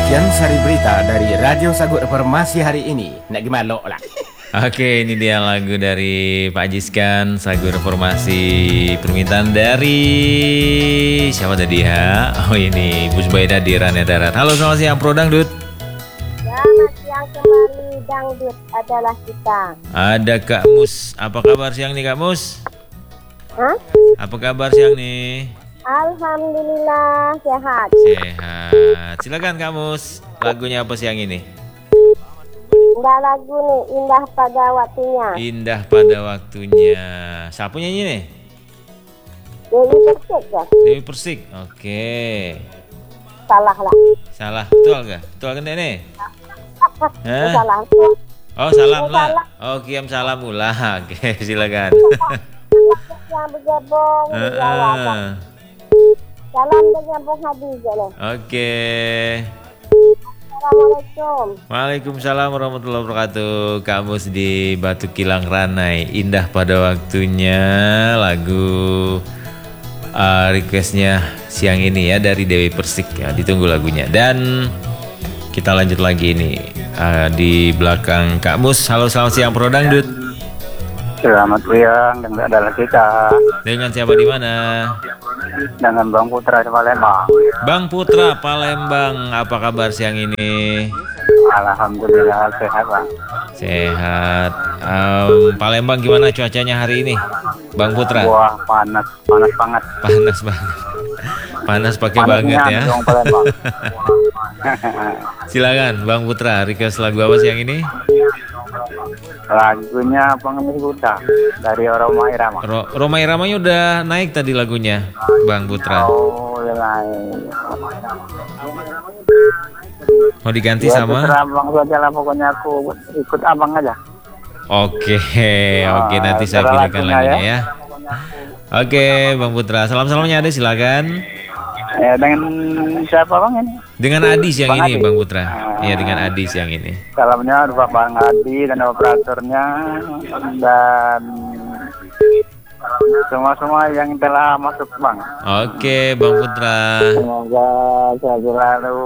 Sekian sari berita dari Radio Sagut Reformasi hari ini. Nak gimana lah? Oke, ini dia lagu dari Pak Jiskan, Sagut Reformasi, permintaan dari siapa tadi ya? Oh ini Bu Zubaida di Rania Darat. Halo, selamat siang Pro Dangdut. Selamat siang kembali, Dangdut adalah kita. Ada Kak Mus. Apa kabar siang nih Kak Mus? Hah? Apa kabar siang nih? Alhamdulillah sehat. Sehat. Silakan Kak Mus. Lagunya apa siang ini? Enggak lagu nih, indah pada waktunya. Indah pada waktunya. Siapa nyanyi nih? Dewi Persik ya? Dewi Persik. Oke. Salah lah. Salah. Betul gak? Betul kan Nenek? Hah? Salah. Oh salam lah. Salah. Oh kiam salam ulah. Oke silakan. Yang bergabung di awal. Salam bergabung habis ya. Oke. Assalamualaikum. Waalaikumsalam warahmatullahi wabarakatuh. Kamu di Batu Kilang Ranai. Indah pada waktunya lagu requestnya siang ini ya dari Dewi Persik ya. Ditunggu lagunya. Dan kita lanjut lagi ini di belakang Kak Mus. Halo selamat siang Pro Dangdut. Selamat siang, dan adalah kita Dengan siapa di mana? dengan Bang Putra di Palembang. Bang Putra Palembang, apa kabar siang ini? Alhamdulillah sehat Bang. Sehat. Palembang gimana cuacanya hari ini, Bang Putra? Wah panas banget. Panas banget. Panas pakai banget ya. Dong, Palembang. Silakan Bang Putra, request lagu apa siang ini? Lagunya Pengemis Buta dari Roma Irama. Roma Iramanya udah naik tadi lagunya, Bang Putra. Oh, Mau diganti ya, sama? terserah Bang saja lah, pokoknya aku ikut abang aja. Oke, nanti saya terserah pilihkan lagunya lagunya ya. Oke, Bang Putra. Salamnya ada silakan. Ya, dengan siapa Bang ini? Dengan Adi siang Bang ini, Adi. Bang Putra. Iya, dengan Adi siang ini. Salamnya untuk Bang Adi dan operatornya dan semua yang telah masuk Bang. Oke, Bang Putra. Semoga saya selalu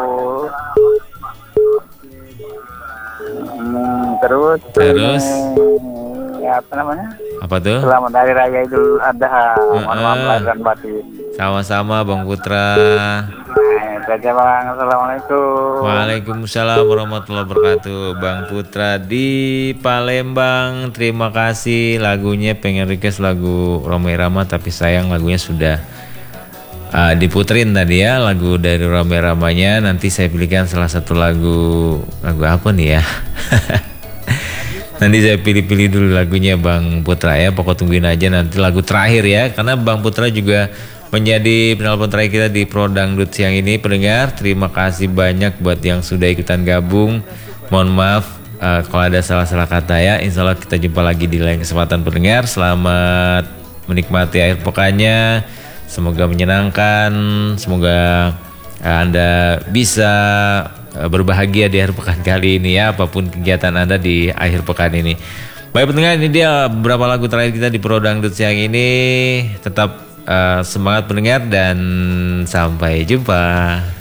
terus ya, apa namanya? Apa tuh? Selamat Hari Raya Idul Adha. Mohon maaf lahir dan batin. Sama-sama Bang Putra. Saja Bang. Assalamualaikum. Waalaikumsalam warahmatullahi wabarakatuh. Bang Putra di Palembang. Terima kasih. Lagunya pengen request lagu Roma Irama, tapi sayang lagunya sudah diputerin tadi ya, lagu dari Roma Iramanya. Nanti saya pilihkan salah satu lagu apa nih ya? Nanti saya pilih-pilih dulu lagunya Bang Putra ya. Pokok tungguin aja nanti lagu terakhir ya, karena Bang Putra juga menjadi penelpon terakhir kita di Pro Dangdut siang ini. Pendengar, terima kasih banyak buat yang sudah ikutan gabung. Mohon maaf kalau ada salah-salah kata ya. Insya Allah kita jumpa lagi di lain kesempatan pendengar. Selamat menikmati akhir pekannya. Semoga menyenangkan. Semoga Anda bisa berbahagia di akhir pekan kali ini ya, apapun kegiatan Anda di akhir pekan ini. Baik pendengar, ini dia beberapa lagu terakhir kita di Pro Dangdut siang ini. Tetap semangat pendengar dan sampai jumpa.